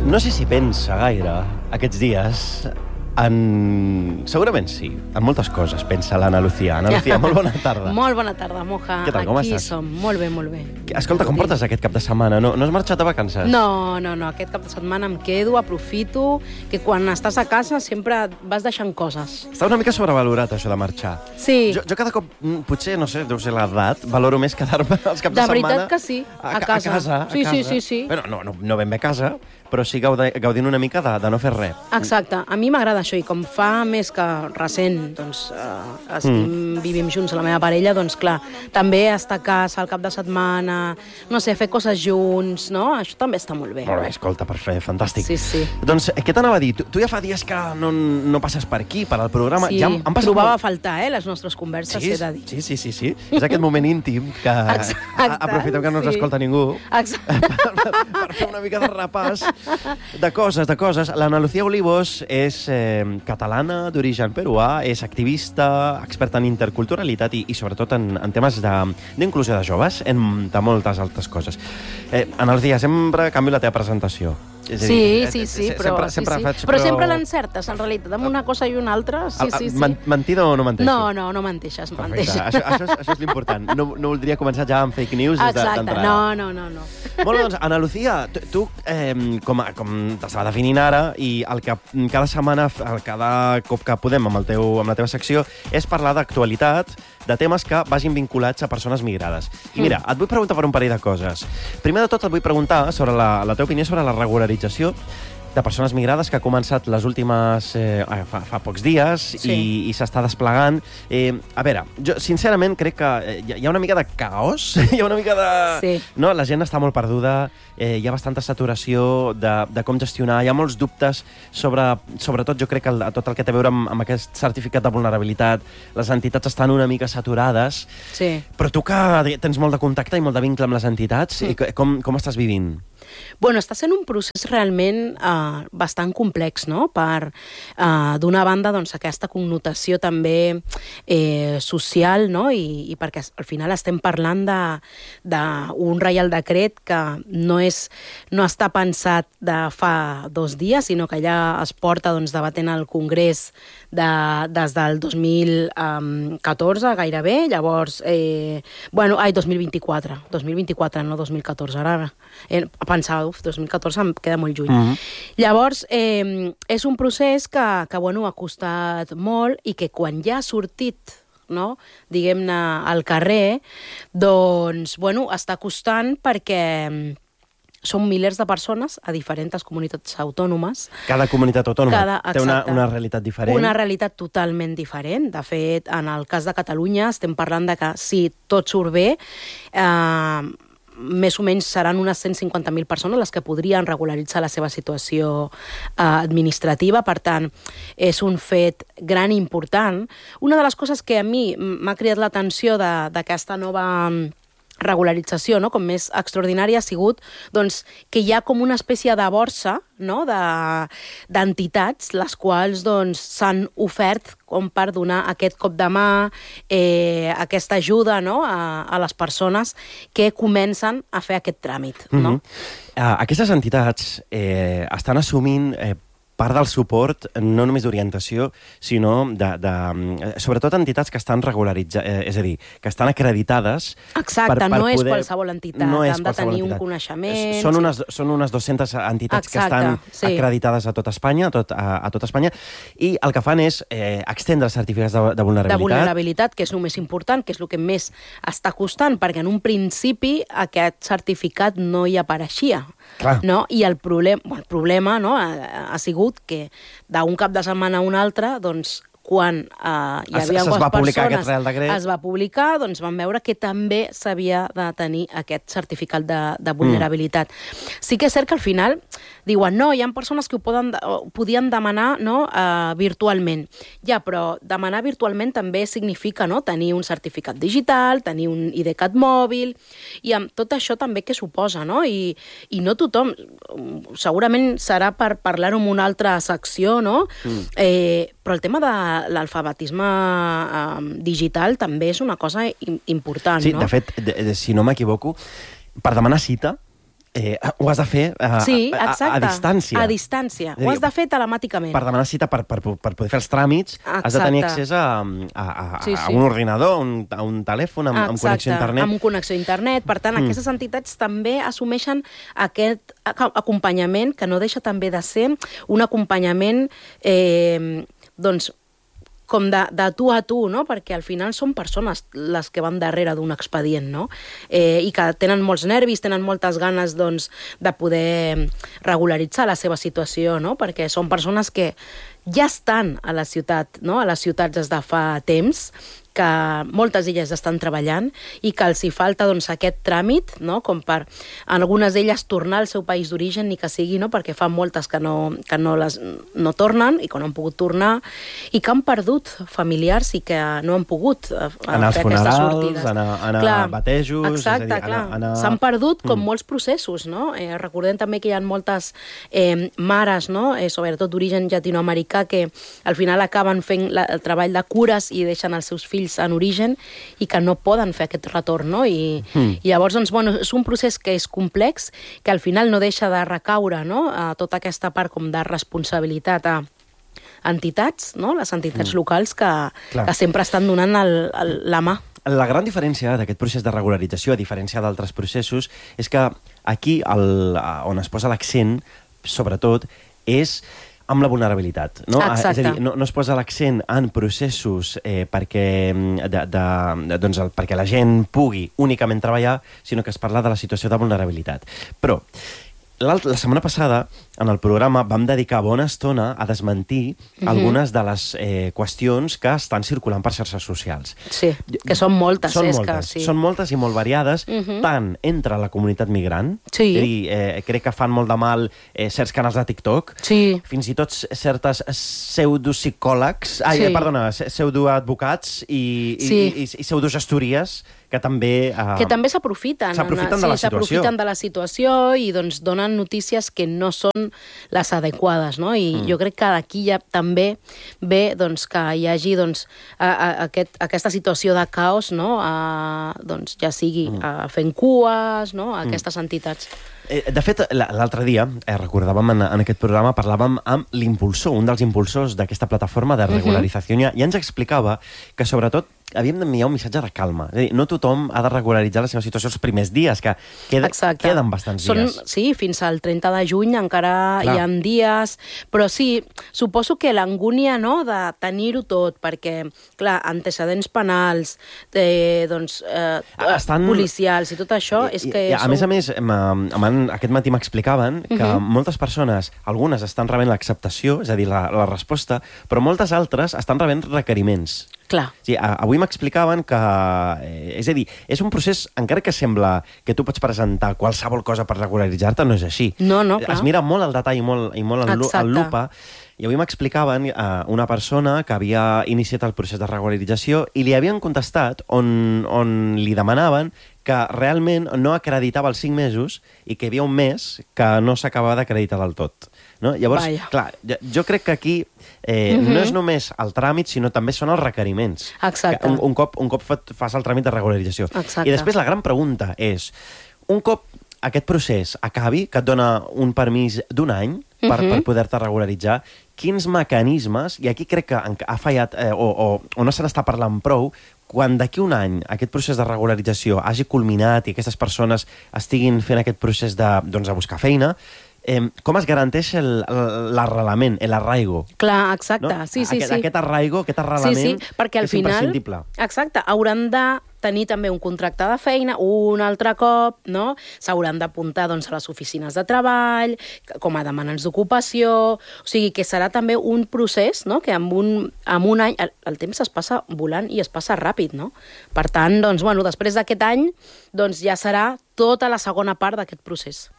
No sé si pensa gaire aquests dies en... Segurament sí, en moltes coses pensa l'Anna Lucía. Anna Lucía, molt bona tarda. Molt bona tarda, Moja. Què tal, com Aquí estàs? som. Molt bé, molt bé. Escolta, com portes aquest cap de setmana? No has marxat de vacances? No. Aquest cap de setmana em quedo, aprofito, que quan estàs a casa sempre vas deixant coses. Està una mica sobrevalorat, això de marxar. Sí. Jo cada cop, potser, no sé, deu ser l'edat, valoro més quedar-me els caps de setmana... De veritat que sí, a casa. A casa. Sí. Bueno, no ben bé a casa, però sí gaudint una mica de no fer res. Exacte. A mi m'agrada això, i com fa més que recent, doncs, vivim junts la meva parella, doncs clar, també estar a casa al cap de setmana, no sé, fer coses junts, no? Això també està molt bé. Molt bé, escolta, perfecte, fantàstic. Sí. Doncs, què t'anava a dir? Tu ja fa dies que no passes per aquí, per al programa. Sí, ja han passat trobava a faltar, les nostres converses, he de dir. Sí. És aquest moment íntim que aprofitem que no ens escolta ningú. Exacte. Per fer una mica de repàs de coses. L'Anna Lucía Olivos és catalana, d'origen peruà, és activista, experta en interculturalitat i sobretot en temes d'inclusió de joves, de moltes altres coses. Anna Lucía, sempre canvio la teva presentació. Sí, però sempre l'encertes, en realitat, amb una cosa i una altra. Sí. Mentida o no menteixo? No menteixes. Això és l'important. No voldria començar ja amb fake news d'entrada. Exacte, no. Molt bé, doncs, Anna Lucía, tu, com t'estava definint ara, i el que cada setmana, cada cop que podem amb la teva secció, és parlar d'actualitat, de temes que vagin vinculats a persones migrades. I mira, et vull preguntar per un parell de coses. Primer de tot, et vull preguntar sobre la teva opinió sobre la regularització de persones migrades que ha començat les últimes... fa pocs dies i s'està desplegant. A veure, jo sincerament crec que hi ha una mica de caos, hi ha una mica de... Sí. No? La gent està molt perduda, hi ha bastanta saturació de com gestionar, hi ha molts dubtes sobretot jo crec que tot el que té a veure amb aquest certificat de vulnerabilitat, les entitats estan una mica saturades, però tu que tens molt de contacte i molt de vincle amb les entitats, com estàs vivint? Bueno, està sent un procés realment bastant complex, no? Per, d'una banda, doncs, aquesta connotació també social, no? I perquè al final estem parlant d'un reial decret que no està pensat de fa 2 dies, sinó que ja es porta debatent al Congrés des del 2014, gairebé. Llavors, 2024, no 2014, ara pensava, 2014 em queda molt lluny. Llavors, és un procés que ha costat molt i que quan ja ha sortit, no, diguem-ne, al carrer, doncs, està costant perquè són milers de persones a diferents comunitats autònomes. Cada comunitat autònoma té una realitat diferent. Una realitat totalment diferent. De fet, en el cas de Catalunya estem parlant de que si tot surt bé, més o menys seran unes 150.000 persones les que podrien regularitzar la seva situació administrativa. Per tant, és un fet gran i important. Una de les coses que a mi m'ha cridat l'atenció d'aquesta nova regularització, no, com més extraordinària, ha sigut doncs, que hi ha com una espècie de borsa, no, d'entitats, les quals s'han ofert com per donar aquest cop de mà, aquesta ajuda, no, a les persones que comencen a fer aquest tràmit. No? Aquestes entitats estan assumint part del suport, no només d'orientació, sinó sobretot entitats que estan regularitzades, és a dir, que estan acreditades. Exacte, no és qualsevol entitat, han de tenir un coneixement. Són unes 200 entitats que estan acreditades a tot Espanya, i el que fan és extendre certificats de vulnerabilitat. De vulnerabilitat, que és el més important, que és el que més està costant, perquè en un principi aquest certificat no hi apareixia. No? I el problema, no, ha sigut que d'un cap de setmana a un altre, doncs, quan hi havia persones, es va publicar, doncs vam veure que també s'havia de tenir aquest certificat de vulnerabilitat. Sí que és cert que al final diuen, no, hi ha persones que ho podien demanar, no, virtualment. Ja, però demanar virtualment també significa, no, tenir un certificat digital, tenir un IDCAT mòbil, i amb tot això també què suposa, no? I no tothom, segurament serà per parlar-ho en una altra secció, no? Però el tema de l'alfabetisme digital també és una cosa important, no? Sí, de fet, si no m'equivoco, per demanar cita ho has de fer a distància. A distància. Ho has de fer telemàticament. Per demanar cita, per poder fer els tràmits, has de tenir accés a un ordinador, a un telèfon, amb connexió a internet. Amb connexió a internet. Per tant, aquestes entitats també assumeixen aquest acompanyament, que no deixa també de ser un acompanyament doncs, com de tu a tu, no? Perquè al final són persones les que van darrere d'un expedient, no? I que tenen molts nervis, tenen moltes ganes doncs, de poder regularitzar la seva situació, no? Perquè són persones que ja estan a la ciutat, no? A les ciutats des de fa temps, que moltes d'elles estan treballant i que els hi falta doncs, aquest tràmit, no? Com per algunes d'elles tornar al seu país d'origen, ni que sigui, no? Perquè fa moltes que no tornen i que no han pogut tornar i que han perdut familiars i que no han pogut anar als funerals, anar a batejos... Exacte, clar. S'han perdut com molts processos, no? Recordem també que hi ha moltes mares, no? Sobretot d'origen llatinoamericà, que al final acaben fent el treball de cures i deixen els seus fills en origen i que no poden fer aquest retorn, no? I llavors, doncs, bueno, és un procés que és complex, que al final no deixa de recaure, no? A tota aquesta part com de responsabilitat a entitats, no? Les entitats locals que sempre estan donant la mà. La gran diferència d'aquest procés de regularització, a diferència d'altres processos, és que aquí on es posa l'accent, sobretot, és amb la vulnerabilitat, no? Exacte. És a dir, no es posa l'accent en processos perquè la gent pugui únicament treballar, sinó que es parla de la situació de vulnerabilitat. Però la setmana passada, en el programa, vam dedicar bona estona a desmentir algunes de les qüestions que estan circulant per xarxes socials. Sí, que són moltes. Són moltes i molt variades, tant entre la comunitat migrant, és a dir, crec que fan molt de mal certs canals de TikTok, fins i tot certes pseudopsicòlegs, pseudoadvocats i pseudogestories, que també s'aprofiten de la situació. S'aprofiten de la situació i doncs donen notícies que no són les adequades, no? I jo crec que d'aquí ja també ve doncs, que hi hagi doncs, aquesta situació de caos, no? Doncs, ja sigui fent cues, no? A aquestes entitats. De fet, l'altre dia, recordàvem en aquest programa, parlàvem amb l'impulsor, un dels impulsors d'aquesta plataforma de regularització, i ens explicava que, sobretot, havíem d'enviar un missatge de calma. És a dir, no tothom ha de regularitzar la seva situació els primers dies, que queden bastants dies. Sí, fins al 30 de juny encara hi ha dies, però sí, suposo que l'angúnia, no?, de tenir-ho tot, perquè, clar, antecedents penals, policials i tot això, és que... A més, aquest matí m'explicaven que moltes persones, algunes estan rebent l'acceptació, és a dir, la resposta, però moltes altres estan rebent requeriments. Clar. Sí, avui m'explicaven que... és a dir, és un procés, encara que sembla que tu pots presentar qualsevol cosa per regularitzar-te, no és així. No, clar. Es mira molt al detall i molt en lupa. I avui m'explicaven una persona que havia iniciat el procés de regularització i li havien contestat on li demanaven que realment no acreditava els 5 mesos i que hi havia un mes que no s'acabava d'acreditar del tot. No? Llavors, clar, jo crec que aquí no és només el tràmit, sinó també són els requeriments. Exacte. Un cop fas el tràmit de regularització. Exacte. I després la gran pregunta és, un cop aquest procés acabi, que et dona un permís d'un any per poder-te regularitzar, quins mecanismes, i aquí crec que ha fallat o no se n'està parlant prou, quan d'aquí un any aquest procés de regularització hagi culminat i aquestes persones estiguin fent aquest procés de buscar feina, com es garanteix l'arrelament, l'arraigo? Clar, exacte. No? Sí. Aquest arraigo, aquest arrelament, perquè al és imprescindible. Exacte, hauran de tenir també un contracte de feina un altre cop, no? S'hauran d'apuntar doncs, a les oficines de treball, com a demanants d'ocupació, o sigui que serà també un procés, no?, que amb un any el temps es passa volant i es passa ràpid, no? Per tant, doncs, després d'aquest any doncs, ja serà tota la segona part d'aquest procés.